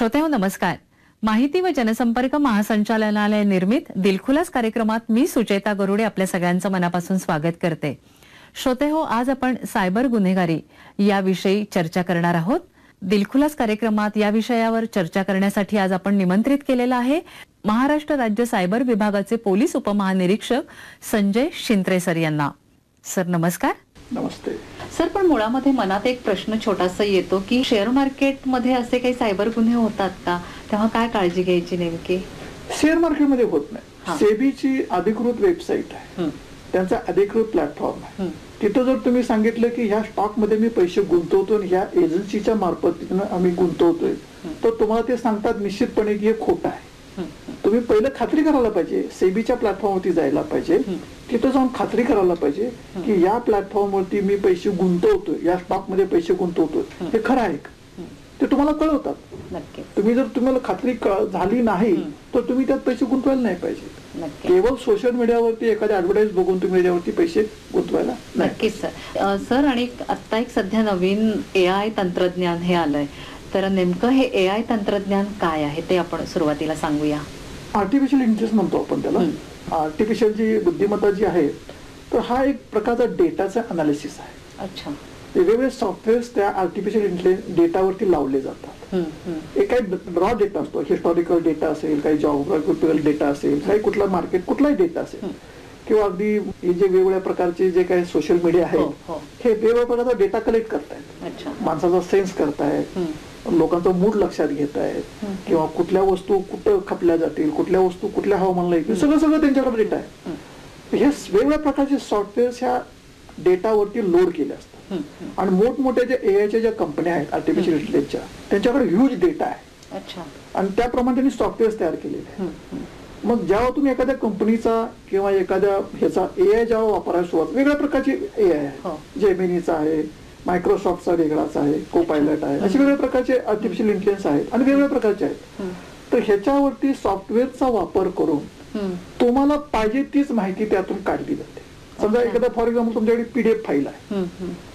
श्रोतेहो नमस्कार. माहिती व जनसंपर्क महासंचालनालय निर्मित दिलखुलास कार्यक्रमात मी सुचेता गरुडे आपल्या सगळ्यांचं मनापासून स्वागत करते. श्रोतेहो, आज आपण सायबर गुन्हेगारी याविषयी चर्चा करणार आहोत. दिलखुलास कार्यक्रमात या विषयावर चर्चा करण्यासाठी आज आपण निमंत्रित केलेलं आहे महाराष्ट्र राज्य सायबर विभागाचे पोलीस उपमहानिरीक्षक संजय शिंत्रे सर यांना. सर नमस्कार. नमस्ते सर, पण मुळामध्ये मनात एक प्रश्न छोटासा येतो की शेअर मार्केटमध्ये असे काही सायबर गुन्हे होतात का? तेव्हा काय काळजी घ्यायची नेमकी? शेअर मार्केटमध्ये होत नाही. सेबीची अधिकृत वेबसाईट आहे, त्यांचा अधिकृत प्लॅटफॉर्म आहे. तिथं जर तुम्ही सांगितलं की ह्या स्टॉक मध्ये मी पैसे गुंतवतो आणि ह्या एजन्सीच्या मार्फत आम्ही गुंतवतोय, तर तुम्हाला ते सांगतात निश्चितपणे की हे खोटं आहे. तुम्ही पहिलं खात्री करायला पाहिजे, सेबीच्या प्लॅटफॉर्मवरती जायला पाहिजे, तिथं जाऊन खात्री करायला पाहिजे की या प्लॅटफॉर्मवरती मी पैसे गुंतवतोय, या स्टॉक मध्ये पैसे गुंतवतोय हे खरं आहे का, ते तुम्हाला कळवतात. तुम्ही जर तुम्हाला खात्री झाली नाही तर तुम्ही त्यात पैसे गुंतवायला नाही पाहिजे. केवळ सोशल मीडियावरती एखाद्या ऍडव्हर्टाईज बघून तुम्ही त्याच्यावरती पैसे गुंतवायला नाही. नक्कीच सर. सर, आणि आता एक सध्या नवीन AI तंत्रज्ञान हे आलंय, तर नेमकं हे AI तंत्रज्ञान काय आहे ते आपण सुरुवातीला सांगूया. आर्टिफिशियल इंटेलिजन्स म्हणतो आपण त्याला. आर्टिफिशियल जी बुद्धिमत्ता जी आहे, तर हा एक प्रकारचा डेटाचा अनालिसिस आहे. अच्छा. वेगवेगळे सॉफ्टवेअर्स त्या आर्टिफिशियल इंटेलिजन्स डेटावरती लावले जातात. एक काही रॉ डेटा असतो, हिस्टॉरिकल डेटा असेल, काही जॉग्राफिकल डेटा असेल, काही कुठला मार्केट कुठलाही डेटा असेल, किंवा अगदी हे जे वेगवेगळ्या प्रकारचे जे काही सोशल मीडिया आहेत हे वेगवेगळ्या प्रकारचा डेटा कलेक्ट करतायत, माणसाचा सेन्स करतायत, लोकांचा मूड लक्षात घेत आहेत, किंवा कुठल्या वस्तू कुठं खपल्या जातील, कुठल्या वस्तू कुठल्या हवामानाला येतील, सगळं त्यांच्याकडे डेटा आहे. हे वेगवेगळ्या प्रकारचे सॉफ्टवेअर्स ह्या डेटावरती लोड केले असतात. आणि मोठमोठ्या ज्या एआयच्या ज्या कंपन्या आहेत आर्टिफिशियल इंटेलिजन्सच्या, त्यांच्याकडे ह्यूज डेटा आहे. आणि त्याप्रमाणे त्यांनी सॉफ्टवेअर तयार केलेले आहे. मग जेव्हा तुम्ही एखाद्या कंपनीचा किंवा एखाद्या ह्याचा एआय जेव्हा वापरायला सुरुवात, वेगळ्या प्रकारची एआय आहे, जेमिनीचा आहे, मायक्रोसॉफ्टचा वेगळाच आहे, कोपायलट आहे, असे वेगवेगळ्या प्रकारचे आर्टिफिशियल इंटेलिजन्स आहेत आणि वेगवेगळ्या प्रकारचे आहेत. तर ह्याच्यावरती सॉफ्टवेअरचा वापर करून तुम्हाला पाहिजे तीच माहिती त्यातून काढली जाते. समजा एखादा फॉर एक्झाम्पल तुमच्याकडे पीडीएफ फाईल आहे,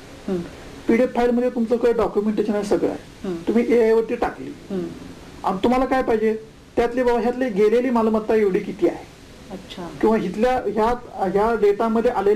पीडीएफ फाईल मध्ये तुमचं काही डॉक्युमेंटेशन आहे, सगळं आहे, तुम्ही एआय वरती टाकली आणि तुम्हाला काय पाहिजे त्यातले बाबा ह्यातली गेलेली मालमत्ता एवढी किती आहे, किंवा इथल्या ह्या डेटामध्ये आलेली